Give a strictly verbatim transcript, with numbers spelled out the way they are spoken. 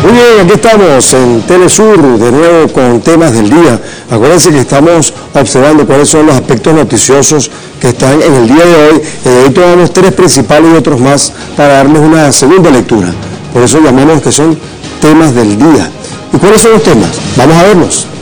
Muy bien, aquí estamos en Telesur, de nuevo con temas del día. Acuérdense que estamos observando cuáles son los aspectos noticiosos que están en el día de hoy. Y de hoy tomamos tres principales y otros más para darles una segunda lectura. Por eso llamamos que son temas del día. ¿Y cuáles son los temas? Vamos a verlos.